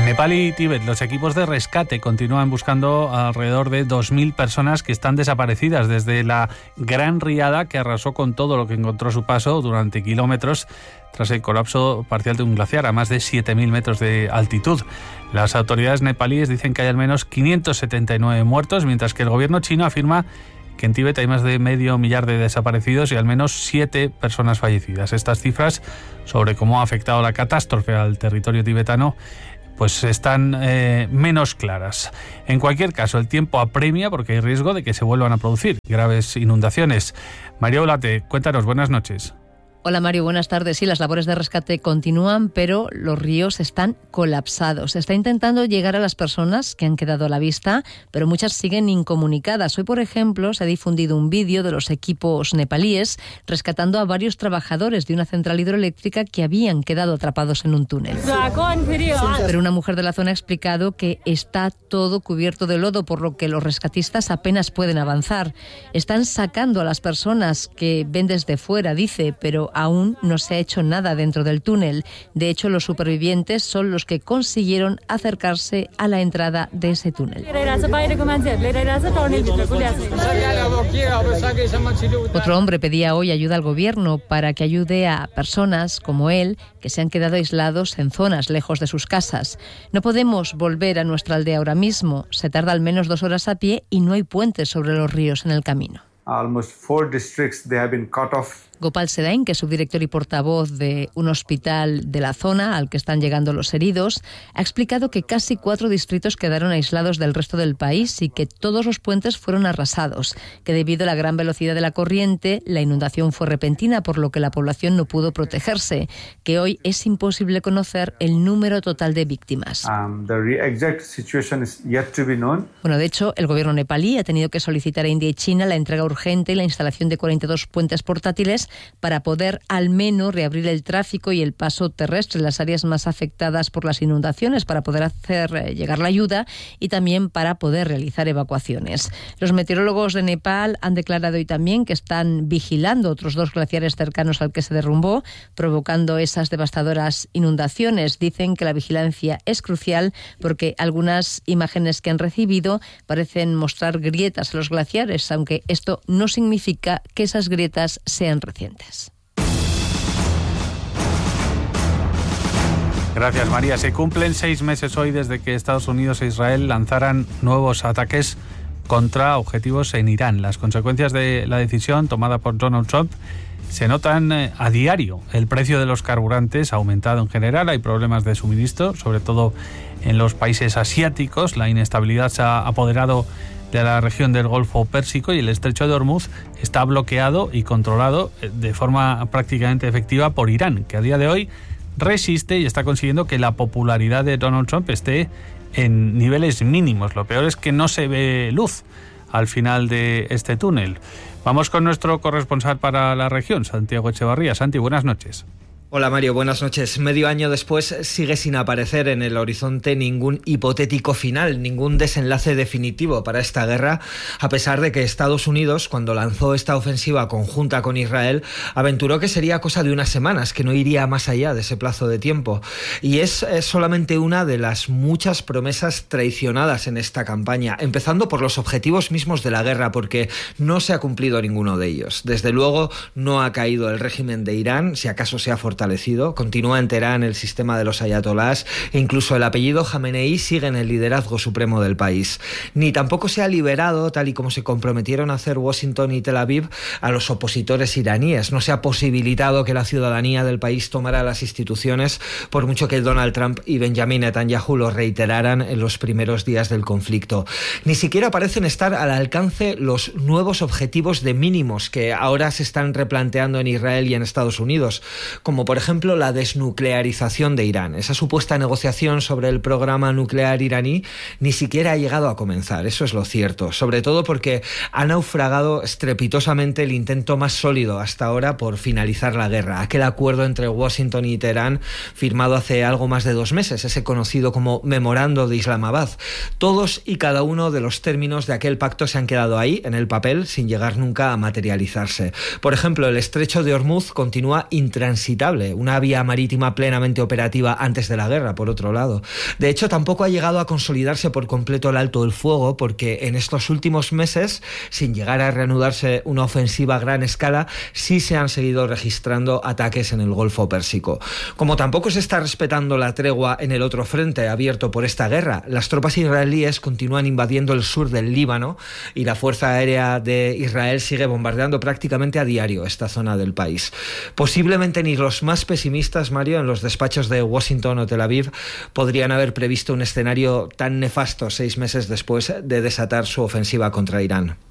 Nepal y Tíbet, los equipos de rescate continúan buscando alrededor de 2.000 personas que están desaparecidas desde la gran riada que arrasó con todo lo que encontró a su paso durante kilómetros tras el colapso parcial de un glaciar a más de 7.000 metros de altitud. Las autoridades nepalíes dicen que hay al menos 579 muertos, mientras que el gobierno chino afirma que en Tíbet hay más de 500.000 de desaparecidos y al menos 7 personas fallecidas. Estas cifras sobre cómo ha afectado la catástrofe al territorio tibetano pues están menos claras. En cualquier caso, el tiempo apremia porque hay riesgo de que se vuelvan a producir graves inundaciones. María Olate, cuéntanos, buenas noches. Hola Mario, buenas tardes. Sí, las labores de rescate continúan, pero los ríos están colapsados. Se está intentando llegar a las personas que han quedado a la vista, pero muchas siguen incomunicadas. Hoy, por ejemplo, se ha difundido un vídeo de los equipos nepalíes rescatando a varios trabajadores de una central hidroeléctrica que habían quedado atrapados en un túnel. Pero una mujer de la zona ha explicado que está todo cubierto de lodo, por lo que los rescatistas apenas pueden avanzar. Están sacando a las personas que ven desde fuera, dice, pero aún no se ha hecho nada dentro del túnel. De hecho, los supervivientes son los que consiguieron acercarse a la entrada de ese túnel. Otro hombre pedía hoy ayuda al gobierno para que ayude a personas como él que se han quedado aislados en zonas lejos de sus casas. No podemos volver a nuestra aldea ahora mismo. Se tarda al menos 2 horas a pie y no hay puentes sobre los ríos en el camino. Almost 4 districts they have been cut off. Gopal Sedain, que es subdirector y portavoz de un hospital de la zona al que están llegando los heridos, ha explicado que casi 4 distritos quedaron aislados del resto del país y que todos los puentes fueron arrasados, que debido a la gran velocidad de la corriente, la inundación fue repentina, por lo que la población no pudo protegerse, que hoy es imposible conocer el número total de víctimas. Bueno, de hecho, el gobierno nepalí ha tenido que solicitar a India y China la entrega urgente y la instalación de 42 puentes portátiles para poder al menos reabrir el tráfico y el paso terrestre en las áreas más afectadas por las inundaciones, para poder hacer llegar la ayuda y también para poder realizar evacuaciones. Los meteorólogos de Nepal han declarado hoy también que están vigilando otros 2 glaciares cercanos al que se derrumbó, provocando esas devastadoras inundaciones. Dicen que la vigilancia es crucial porque algunas imágenes que han recibido parecen mostrar grietas en los glaciares, aunque esto no significa que esas grietas sean recientes. Gracias, María. Se cumplen 6 meses hoy desde que Estados Unidos e Israel lanzaran nuevos ataques contra objetivos en Irán. Las consecuencias de la decisión tomada por Donald Trump se notan a diario. El precio de los carburantes ha aumentado en general, hay problemas de suministro, sobre todo en los países asiáticos. La inestabilidad se ha apoderado de la región del Golfo Pérsico y el estrecho de Hormuz está bloqueado y controlado de forma prácticamente efectiva por Irán, que a día de hoy resiste y está consiguiendo que la popularidad de Donald Trump esté en niveles mínimos. Lo peor es que no se ve luz al final de este túnel. Vamos con nuestro corresponsal para la región, Santiago Echevarría. Santi, buenas noches. Hola Mario, buenas noches. Medio año después sigue sin aparecer en el horizonte ningún hipotético final, ningún desenlace definitivo para esta guerra, a pesar de que Estados Unidos, cuando lanzó esta ofensiva conjunta con Israel, aventuró que sería cosa de unas semanas, que no iría más allá de ese plazo de tiempo. Y es solamente una de las muchas promesas traicionadas en esta campaña, empezando por los objetivos mismos de la guerra, porque no se ha cumplido ninguno de ellos. Desde luego no ha caído el régimen de Irán, si acaso se ha fortalecido. Continúa en Teherán el sistema de los ayatolás e incluso el apellido Jamenei sigue en el liderazgo supremo del país. Ni tampoco se ha liberado, tal y como se comprometieron a hacer Washington y Tel Aviv, a los opositores iraníes. No se ha posibilitado que la ciudadanía del país tomara las instituciones, por mucho que Donald Trump y Benjamin Netanyahu lo reiteraran en los primeros días del conflicto. Ni siquiera parecen estar al alcance los nuevos objetivos de mínimos que ahora se están replanteando en Israel y en Estados Unidos, como por ejemplo la desnuclearización de Irán. Esa supuesta negociación sobre el programa nuclear iraní ni siquiera ha llegado a comenzar, eso es lo cierto, sobre todo porque ha naufragado estrepitosamente el intento más sólido hasta ahora por finalizar la guerra, aquel acuerdo entre Washington y Teherán firmado hace algo más de 2 meses, ese conocido como Memorando de Islamabad. Todos y cada uno de los términos de aquel pacto se han quedado ahí, en el papel, sin llegar nunca a materializarse. Por ejemplo, el estrecho de Hormuz continúa intransitable inexpugnable, una vía marítima plenamente operativa antes de la guerra, por otro lado. De hecho, tampoco ha llegado a consolidarse por completo el alto el fuego, porque en estos últimos meses, sin llegar a reanudarse una ofensiva a gran escala, sí se han seguido registrando ataques en el Golfo Pérsico. Como tampoco se está respetando la tregua en el otro frente abierto por esta guerra, las tropas israelíes continúan invadiendo el sur del Líbano y la Fuerza Aérea de Israel sigue bombardeando prácticamente a diario esta zona del país. Posiblemente ni los más pesimistas, Mario, en los despachos de Washington o Tel Aviv podrían haber previsto un escenario tan nefasto 6 meses después de desatar su ofensiva contra Irán.